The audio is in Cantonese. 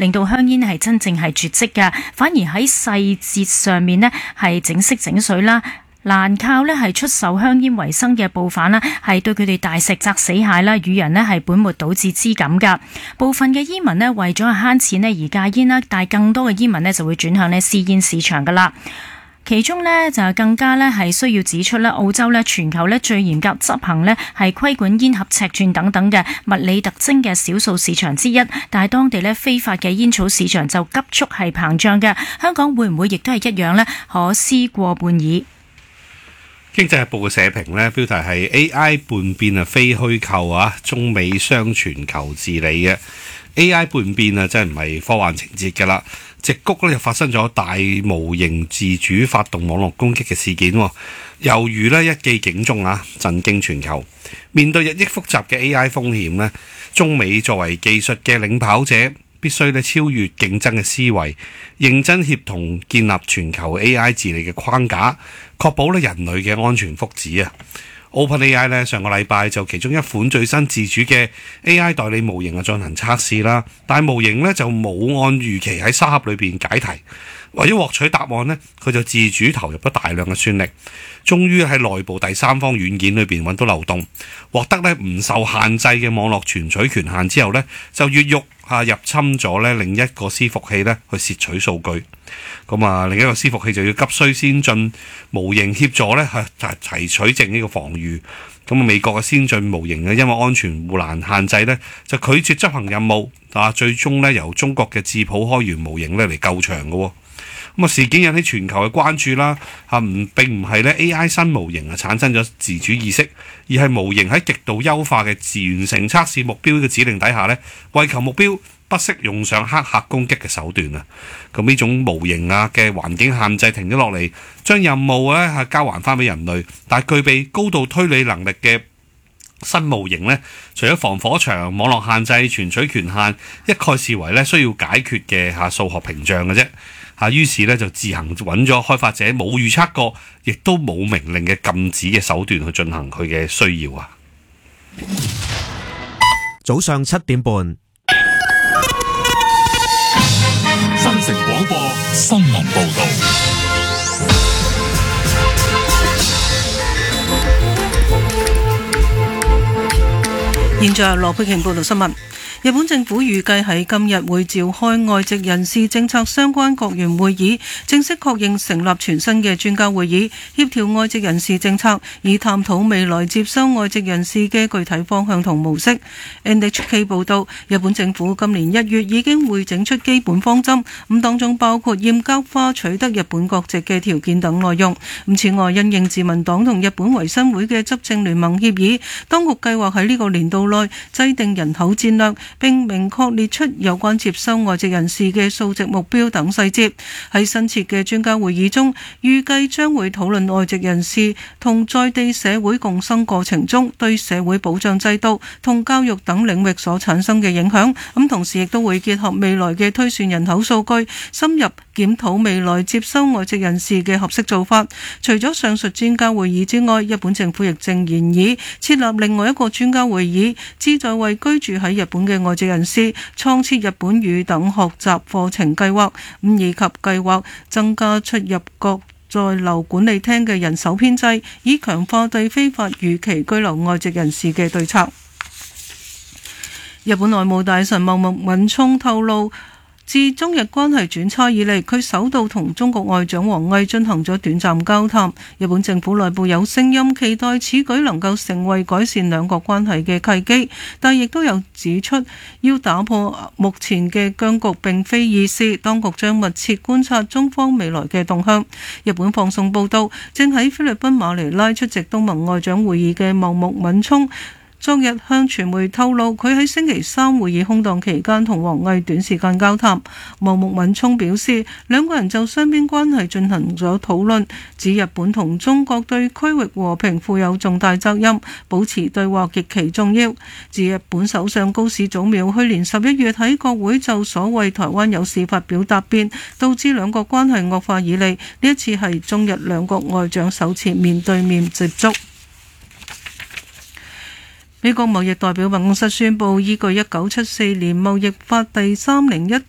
令到香煙係真正係絕跡㗎，反而喺細節上面呢係整色整水啦。難靠呢係出售香煙為生嘅暴販啦，係對佢哋大石砸死蟹啦，與人呢係本末倒置之感㗎。部分嘅煙民呢為咗慳錢呢而戒煙啦，但係更多嘅煙民呢就會轉向呢私煙市場㗎啦。其中呢就更加呢係需要指出啦，澳洲呢全球呢最嚴格執行呢係規管煙盒尺寸等等嘅物理特徵嘅少數市場之一，但係當地呢非法嘅煙草市場就急速係膨脹嘅。香港會唔會亦都係一樣呢？可思過半矣。 經濟日報嘅社評呢，標題係 AI 叛變啊，非虛構啊，中美雙全球治理嘅 AI 叛變啊，真係唔係科幻情節㗎啦。矽谷呢又發生咗大模型自主發動網絡攻擊嘅事件，猶如呢一記警鐘啊，震驚全球。面對日益複雜嘅 AI 風險呢，中美作為技術嘅領跑者，必須呢超越競爭嘅思維，認真協同建立全球 AI 治理嘅框架，確保呢人類嘅安全福祉啊。OpenAI 呢上個禮拜就其中一款最新自主嘅 AI 代理模型啊進行測試啦，但係模型呢就冇按預期喺沙盒裏邊解題，為咗獲取答案呢，佢就自主投入咗大量嘅算力，終於喺內部第三方軟件裏邊揾到漏洞，獲得呢唔受限制嘅網絡存取權限之後呢，就越獄入侵咗呢另一個伺服器呢去竊取數據。咁啊，另一個伺服器就要急需先進模型協助呢提取證呢個防禦。咁啊，美國嘅先進模型呢因為安全護欄限制呢，就拒絕執行任務，最終呢由中國嘅智譜開源模型呢嚟救場嘅。咁啊，事件引起全球嘅關注啦，並唔係呢 AI 新模型產生咗自主意識，而係模型喺極度優化嘅自完成測試目標嘅指令底下呢，為求目標不惜用上黑客攻擊嘅手段啊！咁呢種模型嘅環境限制停咗落嚟，將任務呢交還翻俾人類，但係具備高度推理能力嘅新模型呢，除咗防火牆、網絡限制、存取權限，一概視為呢需要解決嘅數學屏障嘅啫。於是呢就自行揾咗開發者冇預測過，亦都冇明令嘅禁止嘅手段去進行佢嘅需要啊！ 早上7點半， 新城廣播新聞報道。 現在羅佩瓊報道新聞。日本政府預計喺今日會召開外籍人士政策相關閣員會議，正式確認成立全新嘅專家會議，協調外籍人士政策，以探討未來接收外籍人士嘅具體方向同模式。NHK 報道，日本政府今年1月已經會整出基本方針，當中包括嚴格化取得日本國籍嘅條件等內容。此外，因應自民黨同日本維新會嘅執政聯盟協議，當局計劃喺呢個年度內制定人口戰略，並明確列出有關接收外籍人士嘅數值目標等細節。喺新設嘅專家會議中，預計將會討論外籍人士同在地社會共生過程中對社會保障制度同教育等領域所產生嘅影響。同時亦都會結合未來嘅推算人口數據，深入檢討未來接收外籍人士嘅合適做法。除咗上述專家會議之外，日本政府亦正研議設立另外一個專家會議，旨在為居住喺日本嘅外籍人士創設日本語等學習課程計劃，以及計劃增加出入國在留管理廳嘅人手編制，以強化對非法逾期居留外籍人士嘅對策。日本內務大臣茂木敏充透露，自中日關係轉差以嚟，佢首度同中國外長王毅進行咗短暫交談。日本政府內部有聲音期待此舉能夠成為改善兩國關係嘅契機，但亦都有指出要打破目前嘅僵局並非易事，當局將密切觀察中方未來嘅動向。日本放送報道，正喺菲律賓馬尼拉出席東盟外長會議嘅茂木敏充昨日向傳媒透露，佢喺星期三會議空檔期間同王毅短時間交談。茂木敏充表示，兩個人就雙邊關係進行咗討論，指日本同中國對區域和平負有重大責任，保持對話極其重要。自日本首相高市早苗去年11月喺國會就所謂台灣有事發表答辯，導致兩國關係惡化以嚟，呢一次係中日兩國外長首次面對面接觸。美國貿易代表辦公室宣布，依據1974年貿易法第301